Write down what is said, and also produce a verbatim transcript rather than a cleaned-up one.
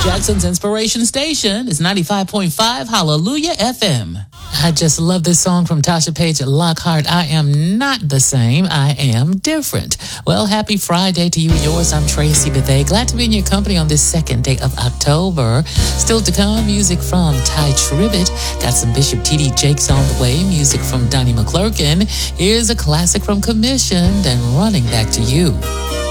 Jackson's Inspiration Station is ninety-five point five Hallelujah F M. I just love this song from Tasha Page at Lockhart. I am not the same. I am different. Well, happy Friday to you and yours. I'm Tracy Bethay. Glad to be in your company on this second day of October. Still to come, music from Ty Tribbett. Got some Bishop T D Jakes on the way. Music from Donnie McClurkin. Here's a classic from Commissioned and Running Back to You.